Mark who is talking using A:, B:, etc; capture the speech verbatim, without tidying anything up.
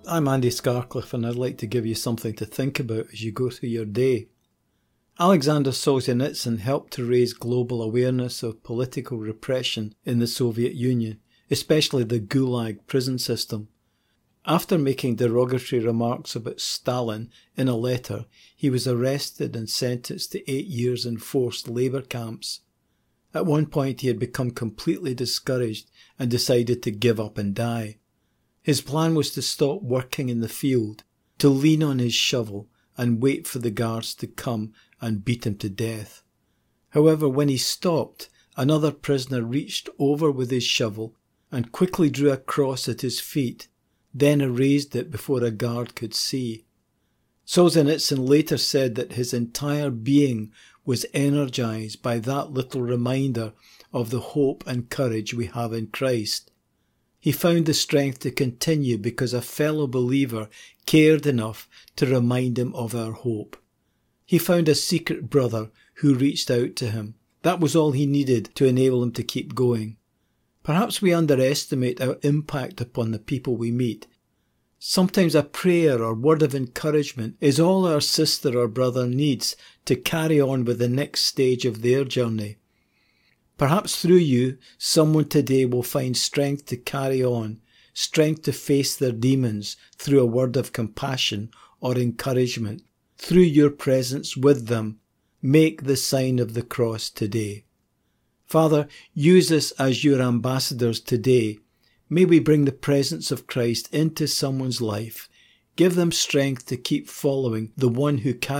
A: I'm Andy Scarcliffe, and I'd like to give you something to think about as you go through your day. Alexander Solzhenitsyn helped to raise global awareness of political repression in the Soviet Union, especially the Gulag prison system. After making derogatory remarks about Stalin in a letter, he was arrested and sentenced to eight years in forced labour camps. At one point he had become completely discouraged and decided to give up and die. His plan was to stop working in the field, to lean on his shovel and wait for the guards to come and beat him to death. However, when he stopped, another prisoner reached over with his shovel and quickly drew a cross at his feet, then erased it before a guard could see. Solzhenitsyn later said that his entire being was energized by that little reminder of the hope and courage we have in Christ. He found the strength to continue because a fellow believer cared enough to remind him of our hope. He found a secret brother who reached out to him. That was all he needed to enable him to keep going. Perhaps we underestimate our impact upon the people we meet. Sometimes a prayer or word of encouragement is all our sister or brother needs to carry on with the next stage of their journey. Perhaps through you, someone today will find strength to carry on, strength to face their demons through a word of compassion or encouragement. Through your presence with them, make the sign of the cross today. Father, use us as your ambassadors today. May we bring the presence of Christ into someone's life. Give them strength to keep following the one who carries